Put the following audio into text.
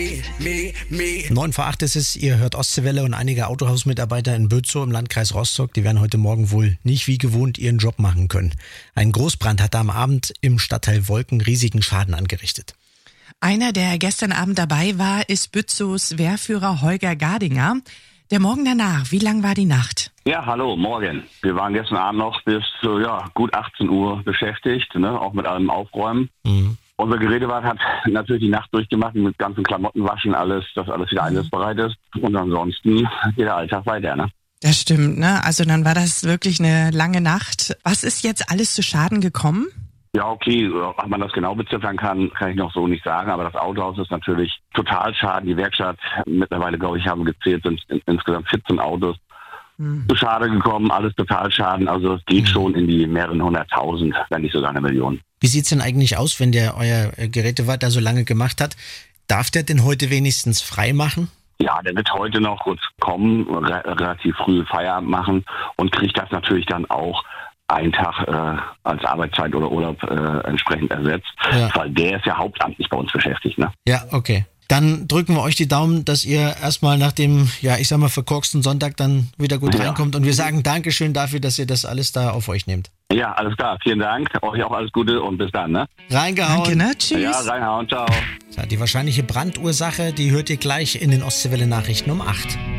9 vor 8 ist es, ihr hört Ostseewelle und einige Autohausmitarbeiter in Bützow im Landkreis Rostock, die werden heute Morgen wohl nicht wie gewohnt ihren Job machen können. Ein Großbrand hat am Abend im Stadtteil Wolken riesigen Schaden angerichtet. Einer, der gestern Abend dabei war, ist Bützows Wehrführer Holger Gardinger. Der Morgen danach, wie lang war die Nacht? Ja, hallo, morgen. Wir waren gestern Abend noch bis gut 18 Uhr beschäftigt, auch mit allem Aufräumen. Mhm. Unser Gerätewart hat natürlich die Nacht durchgemacht mit ganzen Klamotten waschen, dass alles wieder einsatzbereit ist. Und ansonsten geht der Alltag weiter, ne? Das stimmt, ne? Also dann war das wirklich eine lange Nacht. Was ist jetzt alles zu Schaden gekommen? Ja, okay, ob man das genau beziffern kann ich noch so nicht sagen. Aber das Autohaus ist natürlich Totalschaden. Die Werkstatt mittlerweile, glaube ich, haben gezählt, sind insgesamt 14 Autos zu Schade gekommen. Alles Totalschaden. Also es geht schon in die mehreren 100.000, wenn nicht sogar 1 Million. Wie sieht's denn eigentlich aus, wenn der euer Gerätewart da so lange gemacht hat? Darf der denn heute wenigstens frei machen? Ja, der wird heute noch kurz kommen, relativ früh Feierabend machen und kriegt das natürlich dann auch einen Tag als Arbeitszeit oder Urlaub entsprechend ersetzt, weil der ist ja hauptamtlich bei uns beschäftigt, ne? Ja, okay. Dann drücken wir euch die Daumen, dass ihr erstmal nach dem, verkorksten Sonntag dann wieder gut reinkommt. Und wir sagen Dankeschön dafür, dass ihr das alles da auf euch nehmt. Ja, alles klar. Vielen Dank. Euch auch alles Gute und bis dann, ne? Reingehauen. Danke, ne? Tschüss. Ja, reingehauen. Ciao. Die wahrscheinliche Brandursache, die hört ihr gleich in den Ostseewelle-Nachrichten um 8.